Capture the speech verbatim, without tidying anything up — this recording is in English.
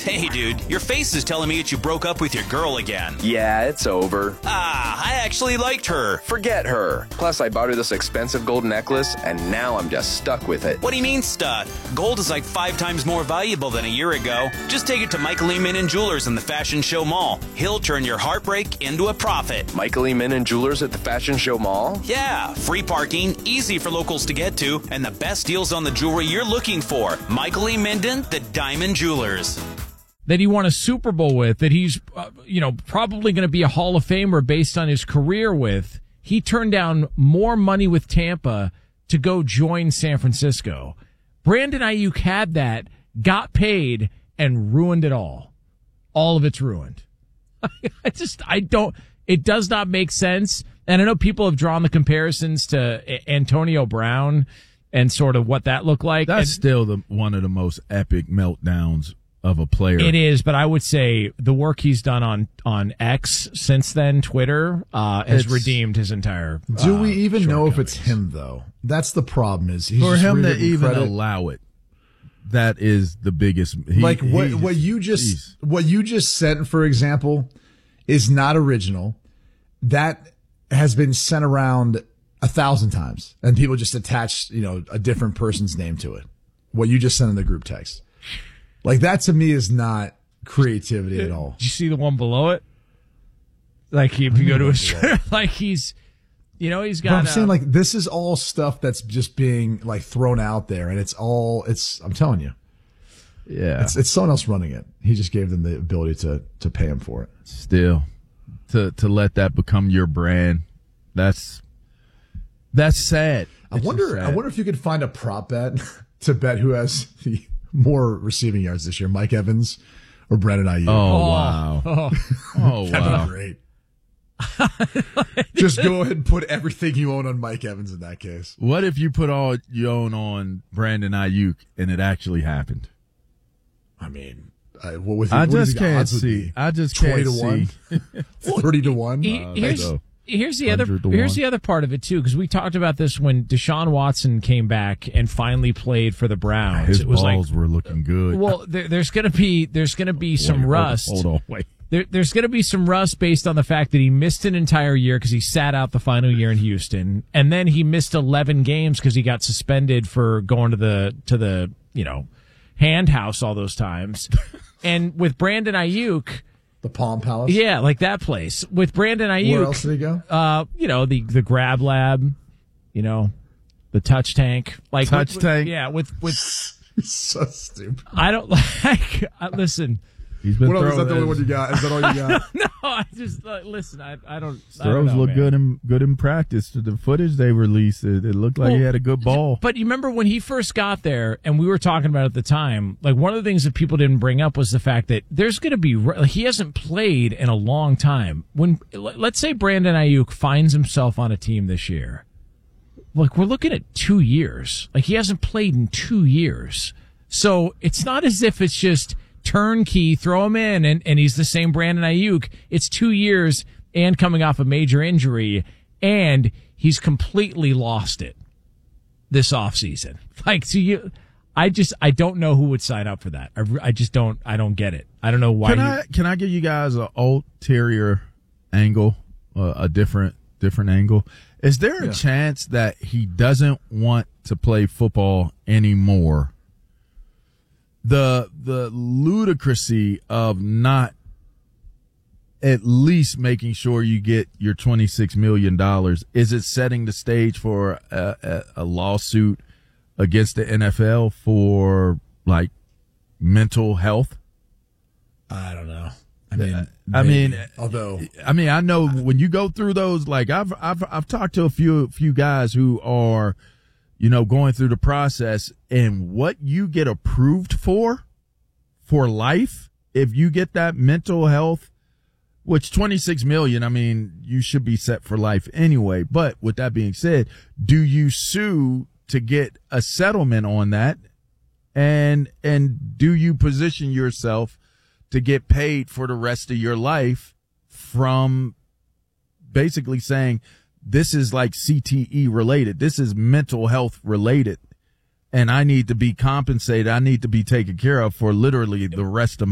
Hey, dude, your face is telling me that you broke up with your girl again. Yeah, it's over. Ah, I actually liked her. Forget her. Plus, I bought her this expensive gold necklace, and now I'm just stuck with it. What do you mean, stuck? Gold is like five times more valuable than a year ago. Just take it to Michael E. Min and Jewelers in the Fashion Show Mall. He'll turn your heartbreak into a profit. Michael E. Min and Jewelers at the Fashion Show Mall? Yeah, free parking, easy for locals to get to, and the best deals on the jewelry you're looking for. Michael E. Minden, the Diamond Jewelers. That he won a Super Bowl with, that he's, uh, you know, probably going to be a Hall of Famer based on his career with. He turned down more money with Tampa to go join San Francisco. Brandon Ayuk had that, got paid, and ruined it all. All of it's ruined. I just, I don't, it does not make sense. And I know people have drawn the comparisons to Antonio Brown and sort of what that looked like. That's and, still the one of the most epic meltdowns of a player. It is, but I would say the work he's done on, on X since then, Twitter, uh, has It's, redeemed his entire. Do uh, we even know if it's him though? That's the problem. Is he's for just him to really even credit. allow it? That is the biggest. He, like what he what just, you just geez. what you just said, for example, is not original. That has been sent around a thousand times, and people just attach, you know, a different person's name to it. What you just sent in the group text. Like, that to me is not creativity at all. Did you see the one below it? Like, if you go to a, like he's, you know, he's got. But I'm uh, saying, like, this is all stuff that's just being, like, thrown out there, and it's all, it's, I'm telling you. Yeah. It's, it's someone else running it. He just gave them the ability to, to pay him for it. Still, to, to let that become your brand, that's, that's sad. I It's wonder, just sad. I wonder if you could find a prop bet to bet who has the more receiving yards this year, Mike Evans or Brandon Ayuk. Oh, Oh, wow. oh. Oh, That'd wow. be great. Just go ahead and put everything you own on Mike Evans in that case. What if you put all you own on Brandon Ayuk and it actually happened? I mean, I, what was I what do you just think the can't odds would see. be? I just twenty can't to one, see. thirty to one. He- Uh, here's so. here's the other one hundred to here's one. the other part of it too, because we talked about this when Deshaun Watson came back and finally played for the Browns. His it was balls like, were looking good. well, there, there's gonna be there's gonna be some Wait, hold on, rust. Hold on, wait. There, there's going to be some rust based on the fact that he missed an entire year because he sat out the final year in Houston, and then he missed eleven games because he got suspended for going to the to the you know hand house all those times. And with Brandon Ayuk, The Palm Palace. yeah, like that place with Brandon Ayuk. Where else did he go? Uh, you know the the Grab Lab, you know, the Touch Tank, like Touch with- Tank? Yeah, with with So stupid. I don't like. I, listen. He's been What else? Is that throwing. the only one you got? Is that all you got? No, I just uh, listen. I I don't. His I don't throws know, look man. good in good in practice. The footage they released, it, it looked like Well, he had a good ball. But you remember when he first got there, and we were talking about it at the time, like one of the things that people didn't bring up was the fact that there's going to be, like, he hasn't played in a long time. When, let's say Brandon Ayuk finds himself on a team this year, like we're looking at two years. Like he hasn't played in two years. So it's not as if it's just turnkey, throw him in, and, and he's the same Brandon Ayuk. It's two years and coming off a major injury, and he's completely lost it this offseason. Like, so you, I just, I don't know who would sign up for that. I, I just don't, I don't get it. I don't know why. Can you, I can I give you guys an ulterior angle, uh, a different different angle? Is there a Yeah. chance that he doesn't want to play football anymore? The the ludicrousy of not at least making sure you get your twenty-six million dollars, is it setting the stage for a, a, a lawsuit against the N F L for like mental health? I don't know. I mean, I maybe. mean, although I mean, I know when you go through those, like I've I've I've talked to a few few guys who are, you know, going through the process, and what you get approved for, for life, if you get that mental health, which twenty-six million, I mean, you should be set for life anyway. But with that being said, do you sue to get a settlement on that? And, and do you position yourself to get paid for the rest of your life from basically saying, this is like C T E related. This is mental health related. And I need to be compensated. I need to be taken care of for literally the rest of